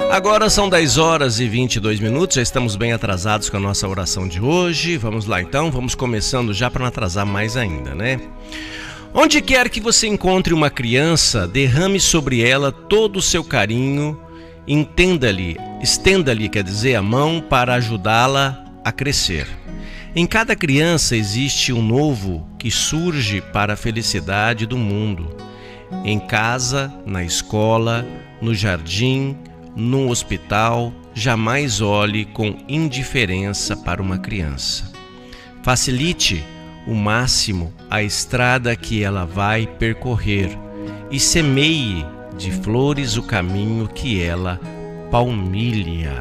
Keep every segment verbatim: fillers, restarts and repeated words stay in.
Agora são dez horas e vinte e dois minutos, já estamos bem atrasados com a nossa oração de hoje. Vamos lá então, vamos começando já para não atrasar mais ainda, né? Onde quer que você encontre uma criança, derrame sobre ela todo o seu carinho, entenda-lhe, estenda-lhe, quer dizer, a mão para ajudá-la a crescer. Em cada criança existe um novo que surge para a felicidade do mundo. Em casa, na escola, no jardim, no hospital, jamais olhe com indiferença para uma criança. Facilite o máximo a estrada que ela vai percorrer e semeie de flores o caminho que ela palmilha.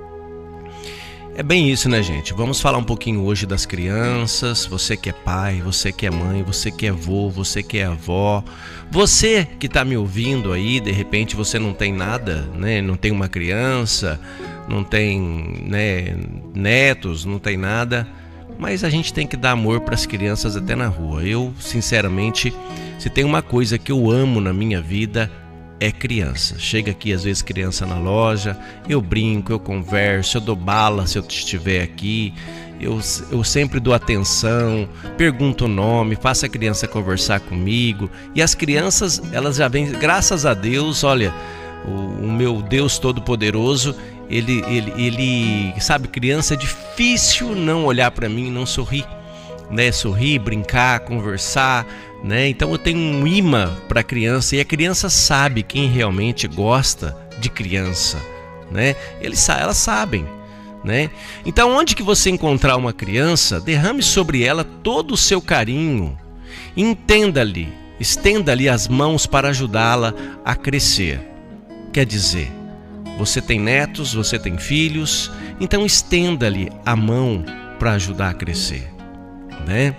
É bem isso, né, gente? Vamos falar um pouquinho hoje das crianças. Você que é pai, você que é mãe, você que é vô, você que é avó, você que está me ouvindo aí, de repente você não tem nada, né? Não tem uma criança, não tem, né, netos, não tem nada, mas a gente tem que dar amor para as crianças até na rua. Eu, sinceramente, se tem uma coisa que eu amo na minha vida, é criança. Chega aqui às vezes criança na loja, eu brinco, eu converso, eu dou bala se eu estiver aqui, eu, eu sempre dou atenção, pergunto o nome, faço a criança conversar comigo. E as crianças, elas já vêm, graças a Deus, olha, o, o meu Deus Todo-Poderoso, ele, ele, ele, sabe, criança é difícil não olhar para mim e não sorrir, né? Sorrir, brincar, conversar, né? Então eu tenho um imã para a criança e a criança sabe quem realmente gosta de criança, né? Eles, elas sabem, né? Então onde que você encontrar uma criança, derrame sobre ela todo o seu carinho, entenda-lhe, estenda-lhe as mãos para ajudá-la a crescer. Quer dizer, você tem netos, você tem filhos, então estenda-lhe a mão para ajudar a crescer, né?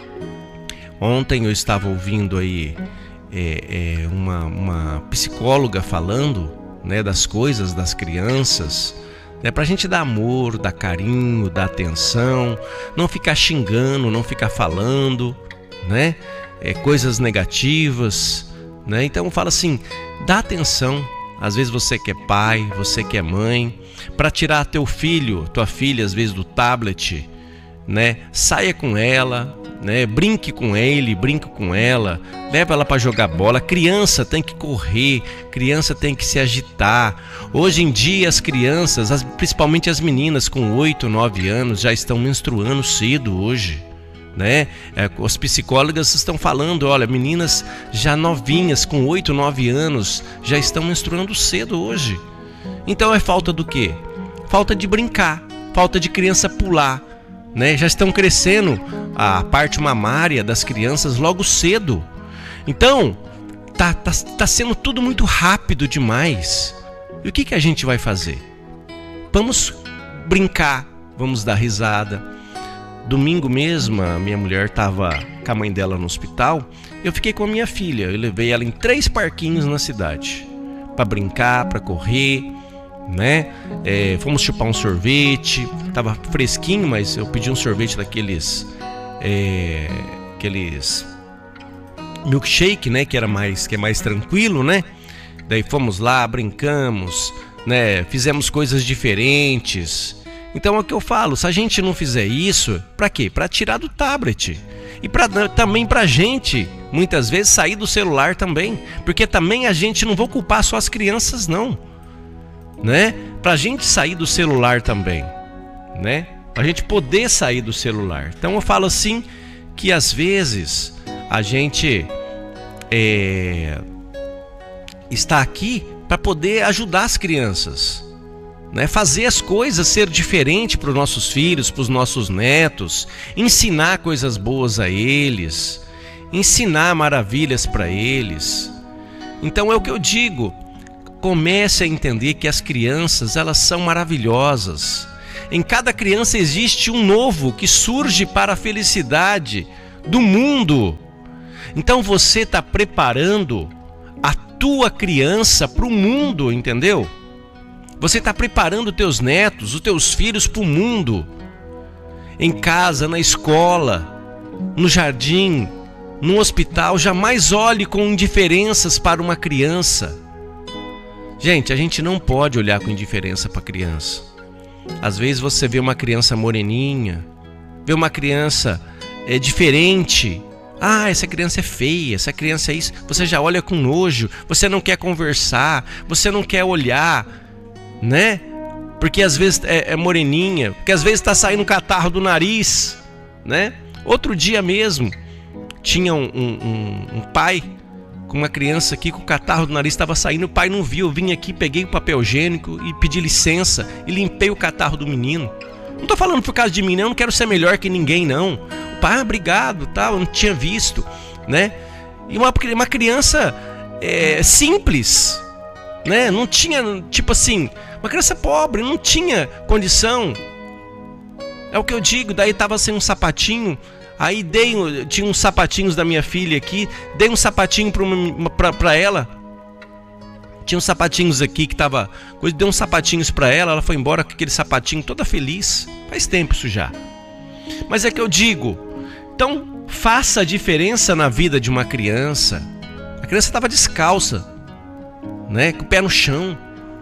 Ontem eu estava ouvindo aí é, é, uma, uma psicóloga falando, né, das coisas das crianças, né, para a gente dar amor, dar carinho, dar atenção, não ficar xingando, não ficar falando, né, é, coisas negativas, né? Então fala assim, dá atenção. Às vezes você que é pai, você que é mãe, para tirar teu filho, tua filha às vezes do tablet, né? Saia com ela, né? Brinque com ele, brinque com ela, leva ela para jogar bola. Criança tem que correr, criança tem que se agitar. Hoje em dia as crianças, as, principalmente as meninas com oito, nove anos, já estão menstruando cedo hoje, né? É, os psicólogas estão falando, olha, meninas já novinhas com oito, nove anos já estão menstruando cedo hoje. Então é falta do quê? Falta de brincar, falta de criança pular, né? Já estão crescendo a parte mamária das crianças logo cedo. Então tá, tá, tá sendo tudo muito rápido demais. E o que, que a gente vai fazer? Vamos brincar, vamos dar risada. Domingo mesmo, a minha mulher estava com a mãe dela no hospital. Eu fiquei com a minha filha, eu levei ela em três parquinhos na cidade para brincar, para correr, né? É, fomos chupar um sorvete, tava fresquinho, mas eu pedi um sorvete daqueles é, aqueles milkshake, né? Que era mais, que é mais tranquilo, né? Daí fomos lá, brincamos, né? Fizemos coisas diferentes. Então é o que eu falo, se a gente não fizer isso, para quê? Para tirar do tablet. E pra, também pra gente, muitas vezes, sair do celular também. Porque também a gente não vai culpar só as crianças, não, né? Pra gente sair do celular também, né? Pra gente poder sair do celular. Então eu falo assim, que às vezes a gente é, está aqui para poder ajudar as crianças, né? Fazer as coisas ser diferente para os nossos filhos, para os nossos netos, ensinar coisas boas a eles, ensinar maravilhas para eles. Então é o que eu digo, comece a entender que as crianças, elas são maravilhosas. Em cada criança existe um novo que surge para a felicidade do mundo. Então você está preparando a tua criança para o mundo, entendeu? Você está preparando teus netos, os teus filhos para o mundo. Em casa, na escola, no jardim, no hospital, jamais olhe com indiferenças para uma criança. Gente, a gente não pode olhar com indiferença para criança. Às vezes você vê uma criança moreninha, vê uma criança é, diferente. Ah, essa criança é feia, essa criança é isso. Você já olha com nojo, você não quer conversar, você não quer olhar, né? Porque às vezes é, é moreninha, porque às vezes está saindo um catarro do nariz, né? Outro dia mesmo, tinha um, um, um pai com uma criança aqui com o catarro do nariz, estava saindo, o pai não viu. Eu vim aqui, peguei o papel higiênico e pedi licença e limpei o catarro do menino. Não tô falando por causa de mim, não, eu não quero ser melhor que ninguém, não. O pai, ah, obrigado, tal, eu não tinha visto, né? E uma, uma criança é, simples, né? Não tinha, tipo assim, uma criança pobre, não tinha condição. É o que eu digo, daí tava sem um sapatinho. Aí dei, tinha uns sapatinhos da minha filha aqui, dei um sapatinho pra, pra ela. Tinha uns sapatinhos aqui que tava, dei uns sapatinhos pra ela, ela foi embora com aquele sapatinho toda feliz. Faz tempo isso já. Mas é que eu digo, então faça a diferença na vida de uma criança. A criança tava descalça, né, com o pé no chão.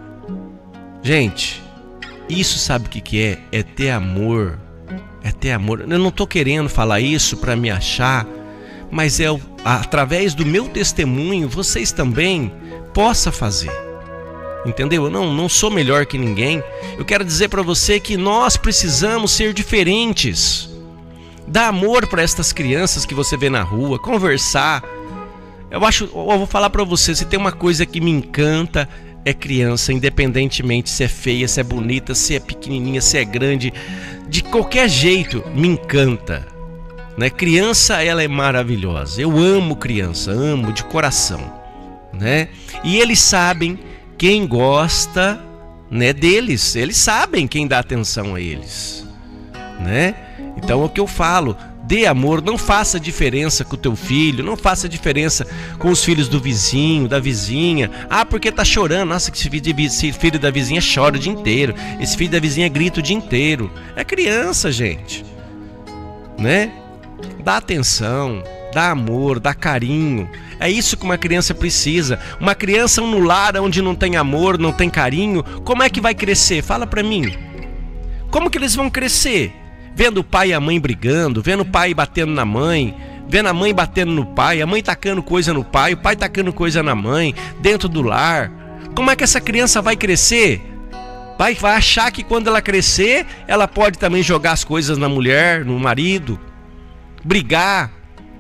Gente, isso sabe o que que é? É ter amor. É ter amor. Eu não estou querendo falar isso para me achar, mas é o, através do meu testemunho vocês também possam fazer. Entendeu? Eu não, não sou melhor que ninguém. Eu quero dizer para você que nós precisamos ser diferentes. Dar amor para estas crianças que você vê na rua, conversar. Eu acho, eu vou falar para você, se tem uma coisa que me encanta, é criança, independentemente se é feia, se é bonita, se é pequenininha, se é grande, de qualquer jeito me encanta, né? Criança, ela é maravilhosa. Eu amo criança, amo de coração, né? E eles sabem quem gosta, né, deles. Eles sabem quem dá atenção a eles, né? Então é o que eu falo. Dê amor, não faça diferença com o teu filho, não faça diferença com os filhos do vizinho, da vizinha. Ah, porque tá chorando. Nossa, que esse filho, de, esse filho da vizinha chora o dia inteiro. Esse filho da vizinha grita o dia inteiro. É criança, gente, né? Dá atenção, dá amor, dá carinho. É isso que uma criança precisa. Uma criança no lar onde não tem amor, não tem carinho, como é que vai crescer? Fala pra mim. Como que eles vão crescer? Vendo o pai e a mãe brigando, vendo o pai batendo na mãe, vendo a mãe batendo no pai, a mãe tacando coisa no pai, o pai tacando coisa na mãe, dentro do lar. Como é que essa criança vai crescer? Vai, vai achar que quando ela crescer, ela pode também jogar as coisas na mulher, no marido, brigar.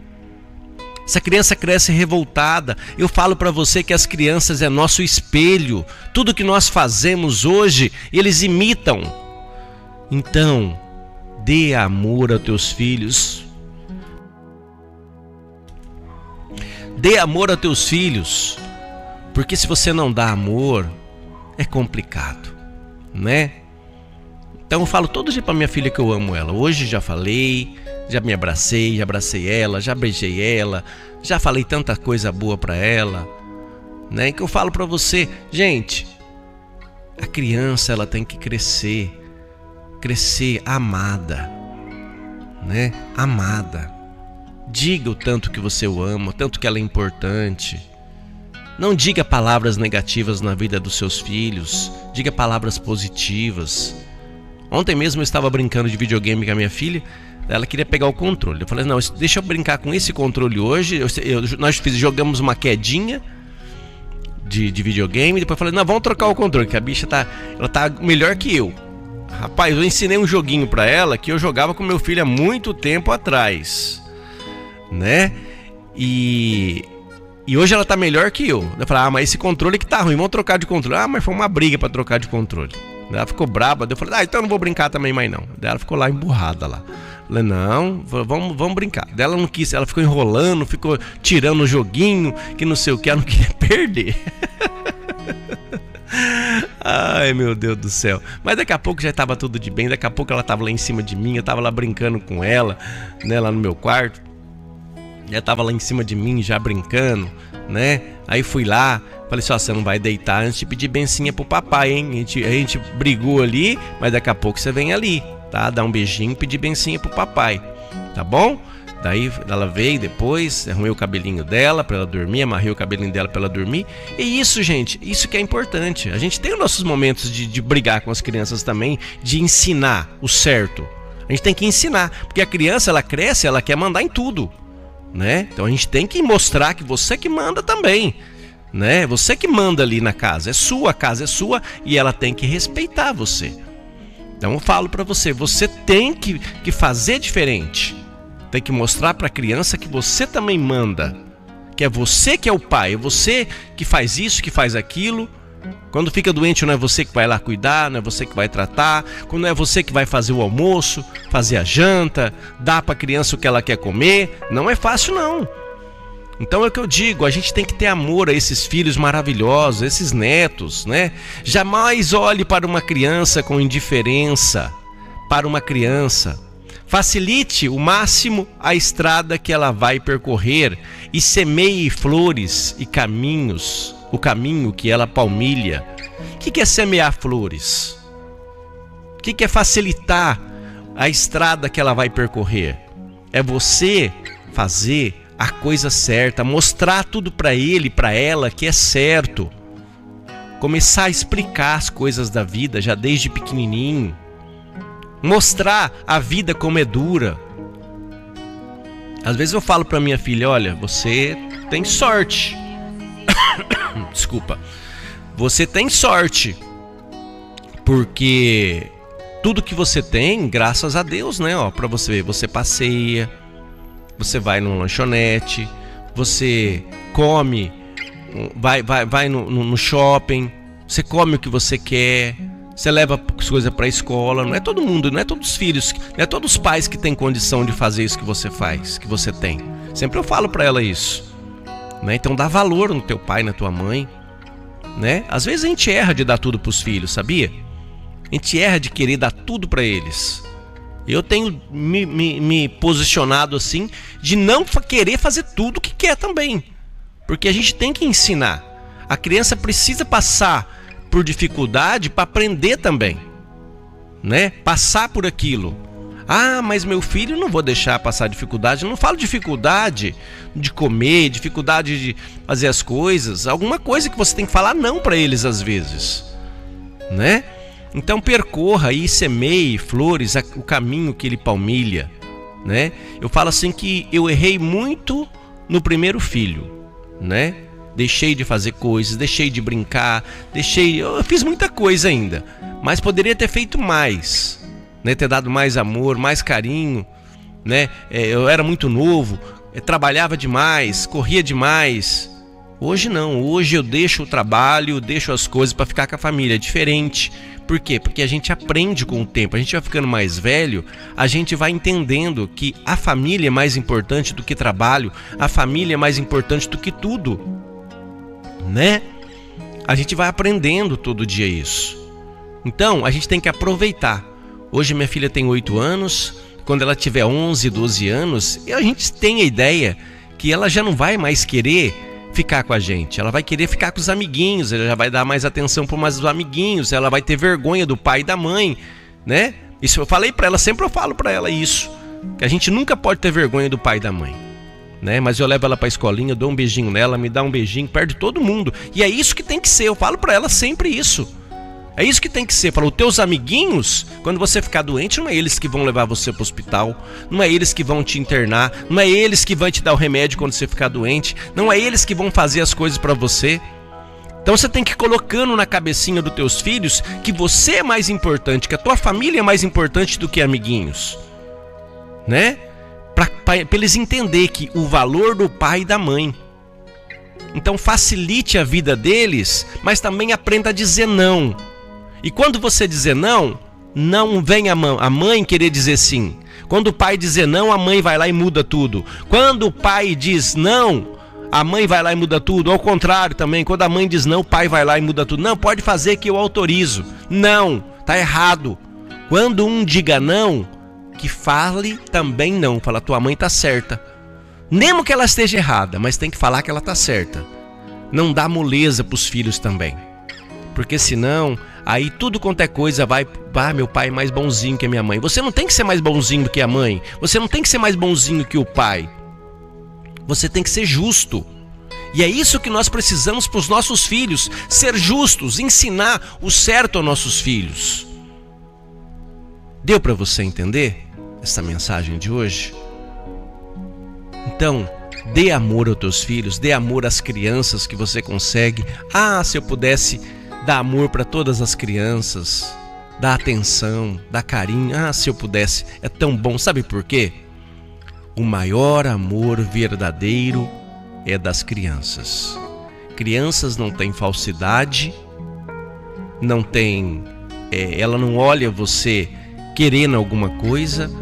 Essa criança cresce revoltada. Eu falo para você que as crianças é nosso espelho. Tudo que nós fazemos hoje, eles imitam. Então, dê amor aos teus filhos. Dê amor aos teus filhos. Porque se você não dá amor, é complicado, né? Então eu falo todo dia pra minha filha que eu amo ela. Hoje já falei, já me abracei, já abracei ela, já beijei ela, já falei tanta coisa boa pra ela, né? Que eu falo pra você, gente, a criança ela tem que crescer. Crescer amada, né? Amada. Diga o tanto que você o ama, o tanto que ela é importante. Não diga palavras negativas na vida dos seus filhos. Diga palavras positivas. Ontem mesmo eu estava brincando de videogame com a minha filha. Ela queria pegar o controle. Eu falei, não, deixa eu brincar com esse controle hoje. Eu, eu, nós fiz, jogamos uma quedinha de, de videogame. Depois eu falei, não, vamos trocar o controle, que a bicha tá, ela tá melhor que eu. Rapaz, eu ensinei um joguinho pra ela que eu jogava com meu filho há muito tempo atrás, né? E, e hoje ela tá melhor que eu. Eu falei, ah, mas esse controle que tá ruim, vamos trocar de controle. Ah, mas foi uma briga pra trocar de controle. Ela ficou braba, eu falei, ah, então eu não vou brincar também mais não. Daí ela ficou lá emburrada lá. Eu falei, não, vamos, vamos brincar. Daí ela não quis, ela ficou enrolando, ficou tirando o joguinho, que não sei o que, ela não queria perder. Ai, meu Deus do céu. Mas daqui a pouco já estava tudo de bem. Daqui a pouco ela estava lá em cima de mim. Eu estava lá brincando com ela, né, lá no meu quarto. Já estava lá em cima de mim, já brincando, né? Aí fui lá, falei assim, ó, você não vai deitar antes de pedir bencinha pro papai, hein? A gente, a gente brigou ali, mas daqui a pouco você vem ali, tá? Dá um beijinho e pedir bencinha pro papai, tá bom? Daí ela veio depois, arrumei o cabelinho dela para ela dormir, amarrei o cabelinho dela para ela dormir. E isso, gente, isso que é importante. A gente tem os nossos momentos de, de brigar com as crianças também, de ensinar o certo. A gente tem que ensinar, porque a criança, ela cresce, ela quer mandar em tudo, né? Então a gente tem que mostrar que você que manda também, né? Você que manda ali na casa, é sua, a casa é sua e ela tem que respeitar você. Então eu falo para você, você tem que, que fazer diferente. Tem que mostrar para a criança que você também manda, que é você que é o pai, é você que faz isso, que faz aquilo. Quando fica doente não é você que vai lá cuidar, não é você que vai tratar, quando não é você que vai fazer o almoço, fazer a janta, dar para a criança o que ela quer comer, não é fácil não. Então é o que eu digo, a gente tem que ter amor a esses filhos maravilhosos, esses netos, né? Jamais olhe para uma criança com indiferença, para uma criança. Facilite o máximo a estrada que ela vai percorrer e semeie flores e caminhos, o caminho que ela palmilha. O que é semear flores? O que é facilitar a estrada que ela vai percorrer? É você fazer a coisa certa, mostrar tudo para ele, para ela que é certo. Começar a explicar as coisas da vida já desde pequenininho. Mostrar a vida como é dura. Às vezes eu falo para minha filha, olha, você tem sorte. Desculpa. Você tem sorte. Porque tudo que você tem, graças a Deus, né, ó, para você ver, você passeia, você vai num lanchonete, você come, vai, vai, vai no, no shopping, você come o que você quer. Você leva as coisas para a escola. Não é todo mundo, não é todos os filhos, não é todos os pais que têm condição de fazer isso que você faz, que você tem. Sempre eu falo para ela isso, né? Então dá valor no teu pai, na tua mãe, né? Às vezes a gente erra de dar tudo para os filhos, sabia? A gente erra de querer dar tudo para eles. Eu tenho me, me, me posicionado assim de não querer fazer tudo o que quer também, porque a gente tem que ensinar. A criança precisa passar por dificuldade para aprender também, né? Passar por aquilo. Ah, mas meu filho não vou deixar passar dificuldade. Eu não falo dificuldade de comer, dificuldade de fazer as coisas, alguma coisa que você tem que falar não para eles às vezes, né? Então percorra e semeie flores o caminho que ele palmilha, né? Eu falo assim que eu errei muito no primeiro filho, né? Deixei de fazer coisas, deixei de brincar, deixei, eu fiz muita coisa ainda, mas poderia ter feito mais, né? Ter dado mais amor, mais carinho, né? É, eu era muito novo, eu trabalhava demais, corria demais. Hoje não, hoje eu deixo o trabalho, deixo as coisas para ficar com a família, é diferente. Por quê? Porque a gente aprende com o tempo, a gente vai ficando mais velho, a gente vai entendendo que a família é mais importante do que trabalho, a família é mais importante do que tudo, né? A gente vai aprendendo todo dia isso. Então, a gente tem que aproveitar. Hoje minha filha tem oito anos, quando ela tiver onze, doze anos, a gente tem a ideia que ela já não vai mais querer ficar com a gente, ela vai querer ficar com os amiguinhos, ela já vai dar mais atenção para os amiguinhos, ela vai ter vergonha do pai e da mãe, né? Isso eu falei para ela, sempre eu falo para ela isso, que a gente nunca pode ter vergonha do pai e da mãe, né? Mas eu levo ela para a escolinha, dou um beijinho nela, me dá um beijinho, perto de todo mundo, e é isso que tem que ser, eu falo para ela sempre isso. É isso que tem que ser. Para os teus amiguinhos, quando você ficar doente, não é eles que vão levar você para o hospital, não é eles que vão te internar, não é eles que vão te dar o remédio quando você ficar doente, não é eles que vão fazer as coisas para você. Então você tem que ir colocando na cabecinha dos teus filhos que você é mais importante, que a tua família é mais importante do que amiguinhos, né? Para eles entenderem que o valor do pai e da mãe. Então facilite a vida deles, mas também aprenda a dizer não. E quando você dizer não, não vem a mãe querer dizer sim. Quando o pai dizer não, a mãe vai lá e muda tudo. Quando o pai diz não, a mãe vai lá e muda tudo. Ao contrário também, quando a mãe diz não, o pai vai lá e muda tudo. Não, pode fazer que eu autorizo. Não, tá errado. Quando um diga não, que fale também não. Fala, tua mãe tá certa. Mesmo que ela esteja errada, mas tem que falar que ela tá certa. Não dá moleza pros filhos também. Porque senão, aí tudo quanto é coisa vai... Ah, meu pai é mais bonzinho que a minha mãe. Você não tem que ser mais bonzinho do que a mãe. Você não tem que ser mais bonzinho que o pai. Você tem que ser justo. E é isso que nós precisamos para os nossos filhos. Ser justos, ensinar o certo aos nossos filhos. Deu para você entender essa mensagem de hoje? Então, dê amor aos teus filhos, dê amor às crianças que você consegue. Ah, se eu pudesse dar amor para todas as crianças, dar atenção, dar carinho. Ah, se eu pudesse, é tão bom. Sabe por quê? O maior amor verdadeiro é das crianças. Crianças não têm falsidade, não tem, é, ela não olha você querendo alguma coisa,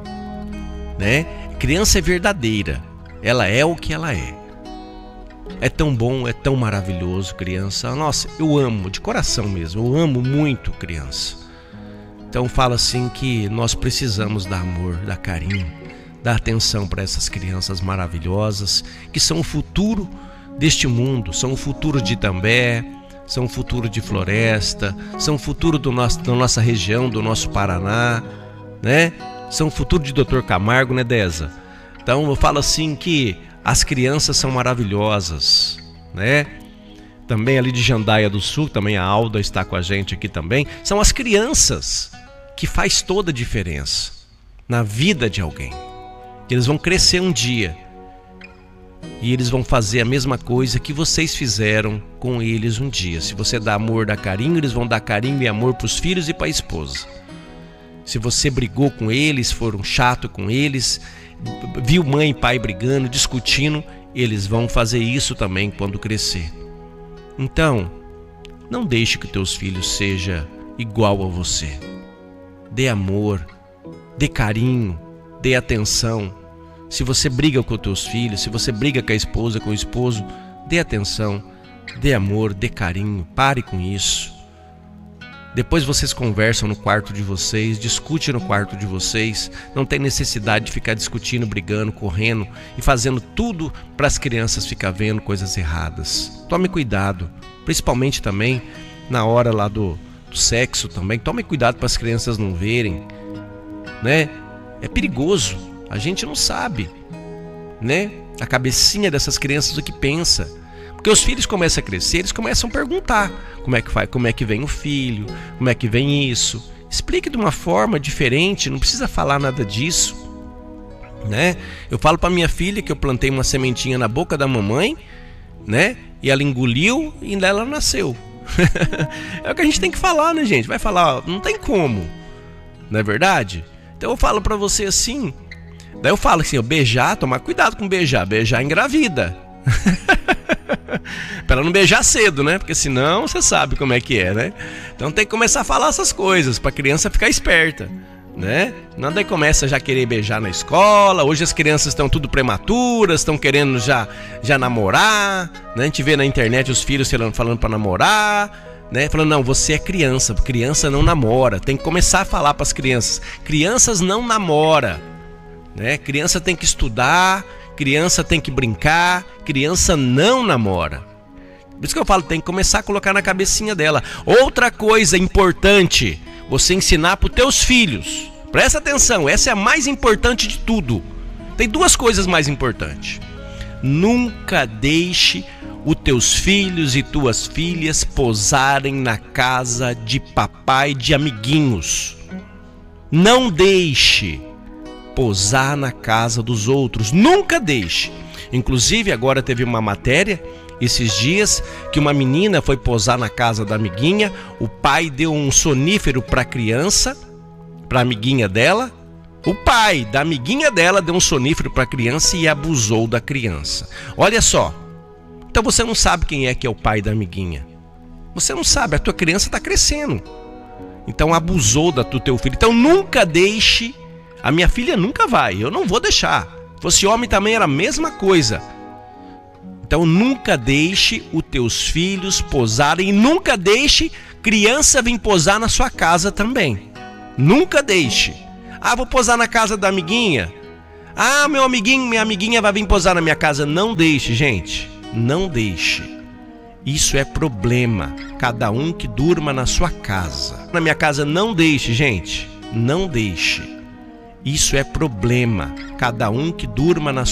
né? Criança é verdadeira, ela é o que ela é. É tão bom, é tão maravilhoso, criança. Nossa, eu amo, de coração mesmo, eu amo muito criança. Então fala assim que nós precisamos dar amor, dar carinho, dar atenção para essas crianças maravilhosas, que são o futuro deste mundo, são o futuro de Itambé, são o futuro de Floresta, são o futuro do nosso, da nossa região, do nosso Paraná, né? São o futuro de doutor Camargo, né, Deza? Então eu falo assim que as crianças são maravilhosas, né? Também ali de Jandaia do Sul, também a Alda está com a gente aqui também. São as crianças que faz toda a diferença na vida de alguém. Eles vão crescer um dia e eles vão fazer a mesma coisa que vocês fizeram com eles um dia. Se você dá amor, dá carinho, eles vão dar carinho e amor para os filhos e para a esposa. Se você brigou com eles, foram chato com eles, viu mãe e pai brigando, discutindo, eles vão fazer isso também quando crescer. Então, não deixe que teus filhos seja igual a você. Dê amor, dê carinho, dê atenção. Se você briga com teus filhos, se você briga com a esposa, com o esposo, dê atenção, dê amor, dê carinho, pare com isso. Depois vocês conversam no quarto de vocês, discutem no quarto de vocês. Não tem necessidade de ficar discutindo, brigando, correndo e fazendo tudo para as crianças ficar vendo coisas erradas. Tome cuidado, principalmente também na hora lá do, do sexo também. Tome cuidado para as crianças não verem, né? É perigoso, a gente não sabe, né? A cabecinha dessas crianças, o que pensa. Porque os filhos começam a crescer, eles começam a perguntar como é que faz, como é que vem o filho, como é que vem isso. Explique de uma forma diferente, não precisa falar nada disso, né? Eu falo para minha filha que eu plantei uma sementinha na boca da mamãe, né? E ela engoliu e ela nasceu. É o que a gente tem que falar, né, gente? Vai falar, ó, não tem como, não é verdade? Então eu falo para você assim, daí eu falo assim, ó, beijar, tomar cuidado com beijar, beijar engravida. Pra ela não beijar cedo, né? Porque senão você sabe como é que é, né? Então tem que começar a falar essas coisas pra criança ficar esperta, né? Não daí começa já a querer beijar na escola. Hoje as crianças estão tudo prematuras, estão querendo já, já namorar, né? A gente vê na internet os filhos falando, falando pra namorar, né? Falando, não, você é criança, criança não namora. Tem que começar a falar pras crianças, crianças não namoram, né? Criança tem que estudar, criança tem que brincar, criança não namora. Por isso que eu falo, tem que começar a colocar na cabecinha dela. Outra coisa importante, você ensinar para os teus filhos. Presta atenção, essa é a mais importante de tudo. Tem duas coisas mais importantes. Nunca deixe os teus filhos e tuas filhas posarem na casa de papai de amiguinhos. Não deixe posar na casa dos outros, nunca deixe. Inclusive agora teve uma matéria esses dias que uma menina foi posar na casa da amiguinha, o pai deu um sonífero para a criança, para a amiguinha dela. O pai da amiguinha dela deu um sonífero para a criança e abusou da criança. Olha só, então você não sabe quem é que é o pai da amiguinha. Você não sabe, a tua criança está crescendo. Então abusou da do teu filho. Então nunca deixe. A minha filha nunca vai, eu não vou deixar. Se fosse homem também era a mesma coisa. Então nunca deixe os teus filhos posarem, e nunca deixe criança vir posar na sua casa também. Nunca deixe. Ah, vou posar na casa da amiguinha. Ah, meu amiguinho, minha amiguinha vai vir posar na minha casa. Não deixe, gente. Não deixe. Isso é problema. Cada um que durma na sua casa. Na minha casa não deixe, gente. Não deixe. Isso é problema. Cada um que durma na